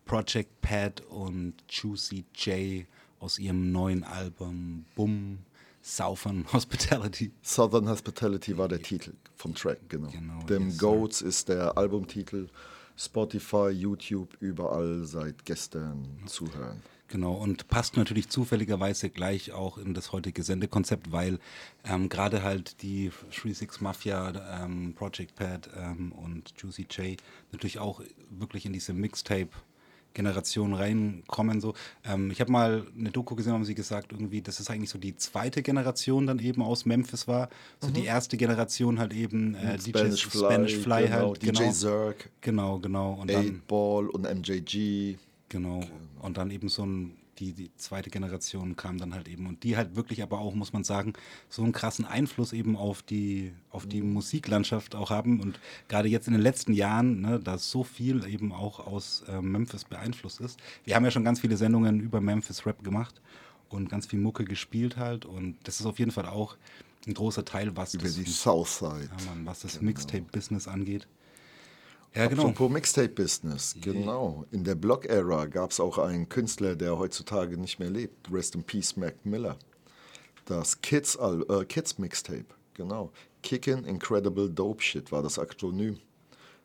Project Pat und Juicy J aus ihrem neuen Album Boom Southern Hospitality. Southern Hospitality war der Titel vom Track, genau. Dem yes, Goats ist der Albumtitel. Spotify, YouTube, überall seit gestern zu hören. Genau, und passt natürlich zufälligerweise gleich auch in das heutige Sendekonzept, weil gerade halt die 3-6 Mafia, Project Pat und Juicy J natürlich auch wirklich in diese Mixtape-Generation reinkommen. So. Ich habe mal eine Doku gesehen, haben sie gesagt, irgendwie, dass es eigentlich so die zweite Generation dann eben aus Memphis war. So die erste Generation halt eben Spanish Fly, genau, halt, DJ genau. Zerk, Genau. Und dann 8Ball und MJG. Genau. Und dann eben die zweite Generation kam dann halt eben und die halt wirklich aber auch, muss man sagen, so einen krassen Einfluss eben auf die Musiklandschaft auch haben und gerade jetzt in den letzten Jahren, ne, da so viel eben auch aus Memphis beeinflusst ist. Wir haben ja schon ganz viele Sendungen über Memphis Rap gemacht und ganz viel Mucke gespielt halt und das ist auf jeden Fall auch ein großer Teil, was Über die Southside. Ja, Mann, was das Mixtape-Business angeht. Ja, genau. Apropos Mixtape-Business, genau. In der Block-Ära gab es auch einen Künstler, der heutzutage nicht mehr lebt. Rest in Peace, Mac Miller. Das Kids Mixtape, genau. Kickin' Incredible Dope Shit war das Akronym.